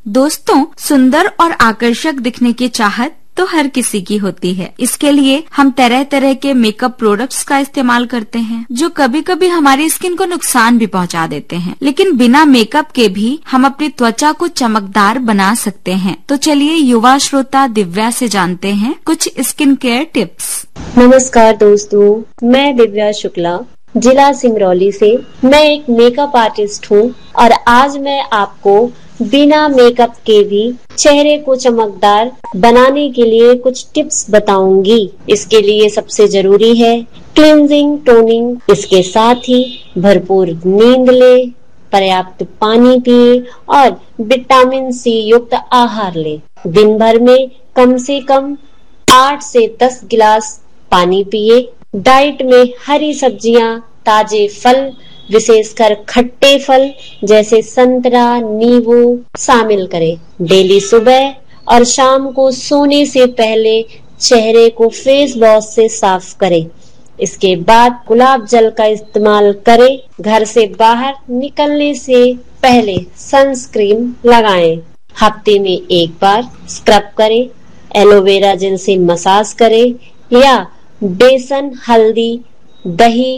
दोस्तों, सुंदर और आकर्षक दिखने की चाहत तो हर किसी की होती है। इसके लिए हम तरह तरह के मेकअप प्रोडक्ट्स का इस्तेमाल करते हैं, जो कभी कभी हमारी स्किन को नुकसान भी पहुंचा देते हैं। लेकिन बिना मेकअप के भी हम अपनी त्वचा को चमकदार बना सकते हैं। तो चलिए युवा श्रोता दिव्या से जानते हैं कुछ स्किन केयर टिप्स। नमस्कार दोस्तों, मैं दिव्या शुक्ला, जिला सिंगरौली से। मैं एक मेकअप आर्टिस्ट हूँ और आज मैं आपको बिना मेकअप के भी चेहरे को चमकदार बनाने के लिए कुछ टिप्स बताऊंगी। इसके लिए सबसे जरूरी है क्लींजिंग, टोनिंग। इसके साथ ही भरपूर नींद ले, पर्याप्त पानी पिए और विटामिन सी युक्त आहार ले। दिन भर में कम से कम 8 से 10 गिलास पानी पिए। डाइट में हरी सब्जियां, ताजे फल, विशेषकर खट्टे फल जैसे संतरा, नींबू शामिल करें। डेली सुबह और शाम को सोने से पहले चेहरे को फेस वॉश से साफ करें। इसके बाद गुलाब जल का इस्तेमाल करें। घर से बाहर निकलने से पहले सनस्क्रीन लगाएं। हफ्ते में एक बार स्क्रब करें। एलोवेरा जेल से मसाज करें या बेसन, हल्दी, दही